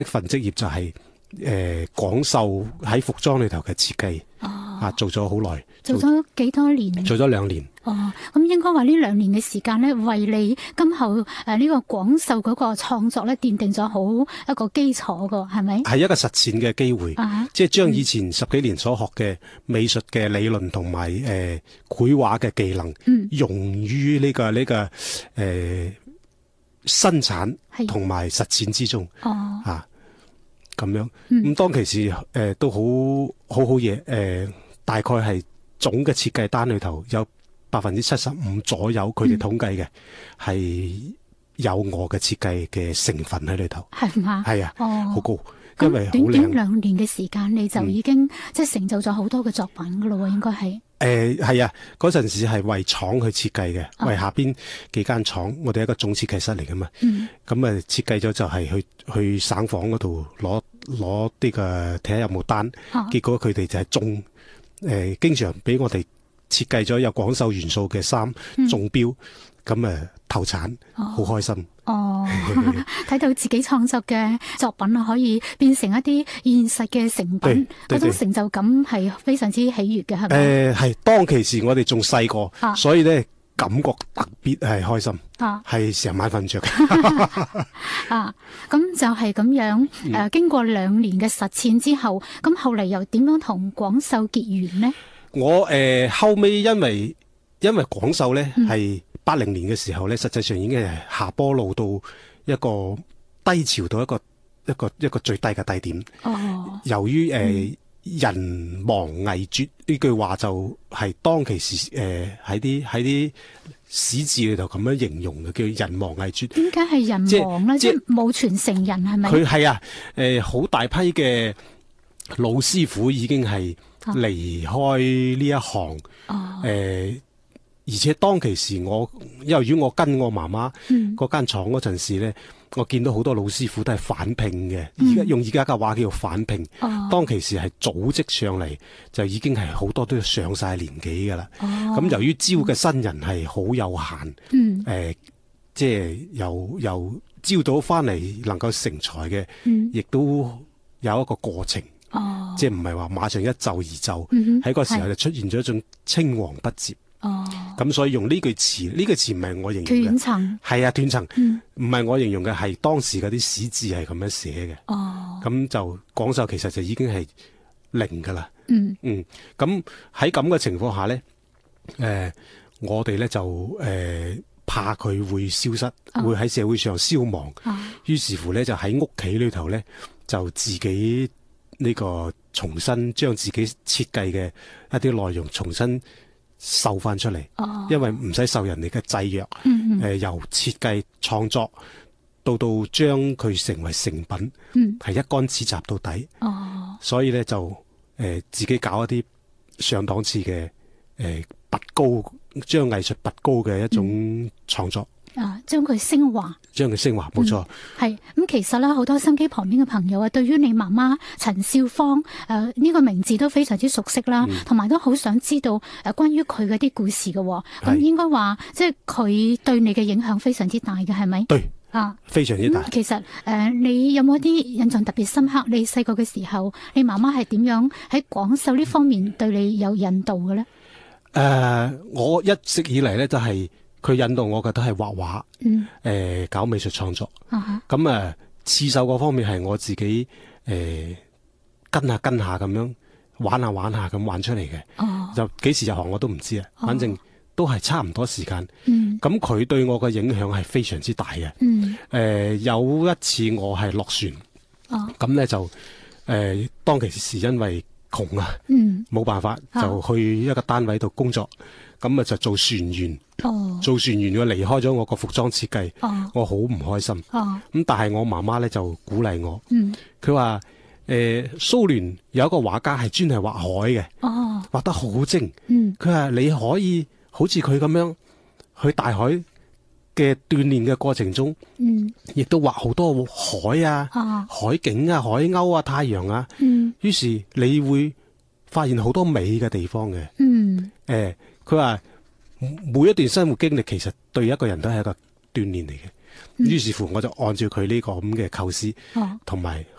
份職業就係廣繡喺服裝裏頭嘅設計。做咗好耐， 做咗幾多年？ 做咗2年。 咁應該話呢2年嘅時間咧，為你今後呢個廣繡嗰個創作咧，奠定咗好一個基礎噶，係咪？係一個實踐嘅機會，即係將以前10幾年所學嘅美術嘅理論同埋繪畫嘅技能，用於呢個生產同埋實踐之中。咁樣咁當其時都好嘢。大概係總嘅設計單裏頭有75%左右，佢哋統計嘅係有我嘅設計嘅成分喺裏頭。係嘛？係啊，好高，因為好靚。短短2年嘅時間，你就已經即係成就咗好多嘅作品噶咯喎，應該係。 係啊，嗰陣時係為廠去設計嘅，為下邊幾間廠，我哋一個總設計室嚟噶嘛。咁設計咗就係去省房嗰度攞啲嘅睇下有冇單，結果佢哋就係中。經常俾我哋設計咗有廣繡元素嘅衫中標，咁投產，好開心。 睇到自己創作嘅作品可以變成一啲現實嘅成品，嗰種成就感係非常之喜悅嘅，係咪？ 係當其時我哋仲細個，所以咧感覺特別係開心，係成晚瞓唔着嘅。 咁就係咁樣。經過2年嘅實踐之後，咁後嚟又點樣同廣繡結緣呢？ 我後尾因為廣繡咧係80年嘅時候咧，實際上已經係下坡路到一個低潮到一個最低嘅低點。由於人亡藝絕呢句話就係當其時喺啲史字裏頭咁樣形容嘅，叫人亡藝絕。點解係人亡咧？即係冇傳承人係咪？佢係好大批嘅老師傅已經係離開呢一行。而且當其時由於我跟我媽媽嗰間廠嗰陣時咧，我見到好多老師傅都係返聘嘅，用而家嘅話叫做返聘。當其時係組織上嚟就已經係好多都上晒年紀噶啦。咁由於招嘅新人係好有限，即係由招到翻嚟能夠成才嘅，亦都有一個過程。即係唔係話馬上一就而就，喺個時候就出現咗一種青黃不接。咁所以用呢句詞唔係我形容嘅，斷層係啊，斷層，唔係我形容嘅，係當時嗰啲史字係咁樣寫嘅。咁就廣繡其實就已經係零噶啦。咁喺咁嘅情況下咧，我哋咧就怕佢會消失，會喺社會上消亡。於是乎咧就喺屋企裏頭咧就自己呢個重新將自己設計嘅一啲內容重新繡翻出嚟。因為唔使受人哋嘅制約。由設計創作到將佢成為成品，係一竿子插到底。所以咧就自己搞一啲上檔次嘅拔高，將藝術拔高嘅一種創作。 將佢升華， 冇錯。 係咁，其實咧好多心機旁邊嘅朋友對於你媽媽陳少芳呢個名字都非常之熟悉啦，同埋都好想知道關於佢嗰啲故事嘅。咁應該話即係佢對你嘅影響非常之大嘅，係咪？ 對，非常之大。 其實你有冇一啲印象特別深刻？你細個嘅時候，你媽媽係點樣喺廣繡呢方面對你有引導嘅咧？ 我一直以嚟咧就係佢引導我嘅都係畫畫，搞美術創作。咁刺繡嗰方面係我自己跟下咁樣玩下咁玩出嚟嘅。就幾時入行我都唔知啊。反正都係差唔多時間。咁佢對我嘅影響係非常之大嘅。有一次我係落船，咁咧就當其時因為窮啊，冇辦法就去一個單位度工作。咁就做船員。做船員我離開咗我個服裝設計。我好唔開心。咁但係我媽媽咧就鼓勵我。佢話蘇聯有一個畫家係專係畫海嘅。畫得好精。佢話你可以好似佢咁樣去大海嘅鍛煉嘅過程中，亦都畫好多海啊、海景啊、海鷗啊、太陽啊。於是你會發現好多美嘅地方嘅。佢話每一段生活經歷其實對一個人都係一個鍛煉嚟嘅。 於是乎我就按照佢呢個咁嘅構思，同埋